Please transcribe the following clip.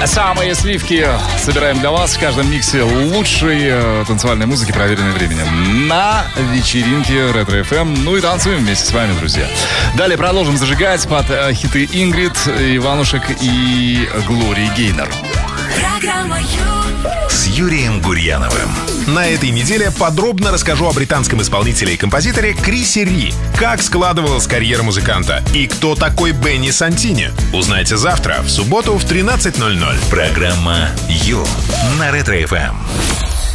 Самые сливки собираем для вас в каждом миксе лучшей танцевальной музыки, проверенной временем, на вечеринке Ретро ФМ. Ну и танцуем вместе с вами, друзья. Далее продолжим зажигать под хиты Ингрид, Иванушек и Глории Гейнер. Программа с Юрием Гурьяновым. На этой неделе подробно расскажу о британском исполнителе и композиторе Крисе Ри, как складывалась карьера музыканта и кто такой Бенни Сантини. Узнайте завтра, в субботу в 13:00. Программа Ю на Ретро ФМ.